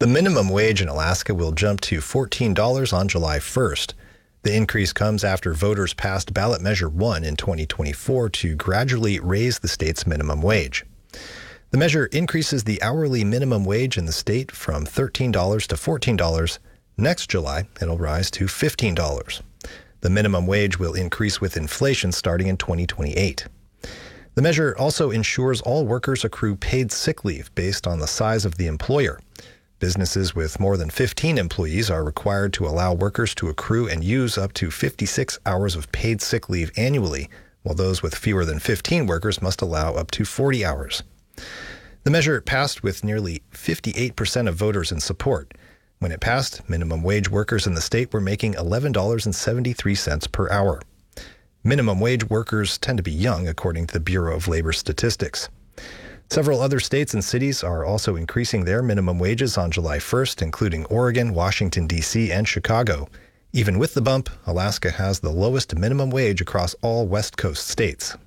The minimum wage in Alaska will jump to $14 on July 1st. The increase comes after voters passed Ballot Measure 1 in 2024 to gradually raise the state's minimum wage. The measure increases the hourly minimum wage in the state from $13 to $14. Next July, it'll rise to $15. The minimum wage will increase with inflation starting in 2028. The measure also ensures all workers accrue paid sick leave based on the size of the employer. Businesses with more than 15 employees are required to allow workers to accrue and use up to 56 hours of paid sick leave annually, while those with fewer than 15 workers must allow up to 40 hours. The measure passed with nearly 58% of voters in support. When it passed, minimum wage workers in the state were making $11.73 per hour. Minimum wage workers tend to be young, according to the Bureau of Labor Statistics. Several other states and cities are also increasing their minimum wages on July 1st, including Oregon, Washington, D.C., and Chicago. Even with the bump, Alaska has the lowest minimum wage across all West Coast states.